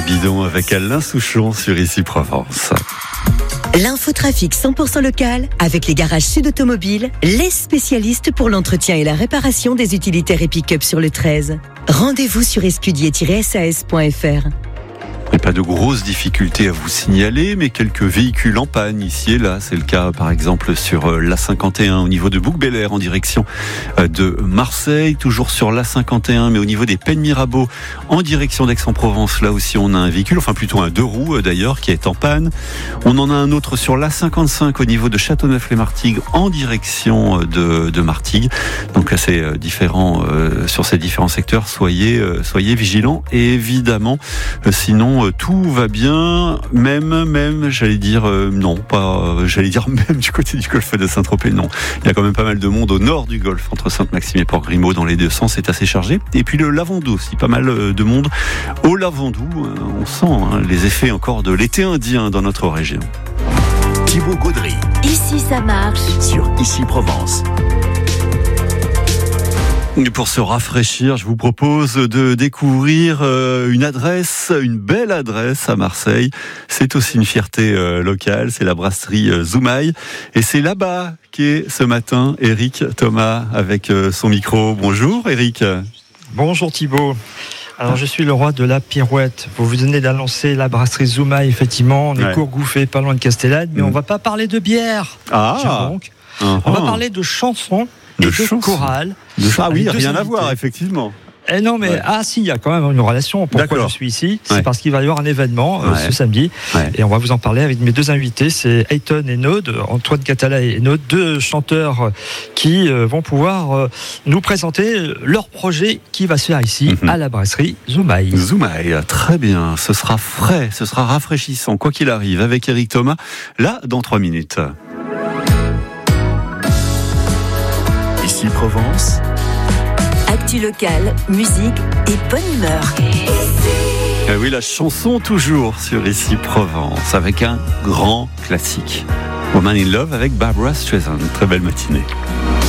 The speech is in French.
Bidon avec Alain Souchon sur Ici Provence. L'infotrafic 100% local avec les garages Sud Automobile, les spécialistes pour l'entretien et la réparation des utilitaires et pick-up sur le 13. Rendez-vous sur escudier-sas.fr. Et pas de grosses difficultés à vous signaler, mais quelques véhicules en panne ici et là. C'est le cas par exemple sur l'A51 au niveau de Bouc-Bel-Air en direction de Marseille. Toujours sur l'A51, mais au niveau des Pennes Mirabeau en direction d'Aix-en-Provence. Là aussi on a un véhicule, enfin plutôt un 2 roues d'ailleurs, qui est en panne. On en a un autre sur l'A55 au niveau de Châteauneuf-les-Martigues en direction de Martigues. Donc là c'est différent sur ces différents secteurs. Soyez vigilants et évidemment sinon tout va bien, même, j'allais dire, non, pas, j'allais dire même du côté du golfe de Saint-Tropez, non. Il y a quand même pas mal de monde au nord du golfe, entre Sainte-Maxime et Port-Grimaud, dans les deux sens, c'est assez chargé. Et puis le Lavandou aussi, pas mal de monde au Lavandou. On sent les effets encore de l'été indien dans notre région. Thibaut Gaudry. Ici ça marche. Sur Ici Provence. Et pour se rafraîchir, je vous propose de découvrir une belle adresse à Marseille. C'est aussi une fierté locale, c'est la brasserie Zoumaï. Et c'est là-bas qu'est ce matin Eric Thomas avec son micro. Bonjour Eric. Bonjour Thibaut. Alors je suis le roi de la pirouette. Vous venez d'annoncer la brasserie Zoumaï, effectivement. On est Courgouffé, pas loin de Castellane, mais on va pas parler de bière. Donc. On va parler de chansons. De chorale. Oui, rien à voir, effectivement. Eh non, mais si, il y a quand même une relation. Pourquoi je suis ici ? C'est parce qu'il va y avoir un événement ce samedi. Et on va vous en parler avec mes deux invités. C'est Ayton et Nod, Antoine Catala et Nod, deux chanteurs qui vont pouvoir nous présenter leur projet qui va se faire ici à la brasserie Zoumaï. Zoumaï, très bien. Ce sera frais, ce sera rafraîchissant, quoi qu'il arrive, avec Eric Thomas, là, dans 3 minutes. Ici Provence. Actu local, musique et bonne humeur. Ah oui, la chanson toujours sur Ici Provence, avec un grand classique. Woman in Love avec Barbra Streisand. Très belle matinée.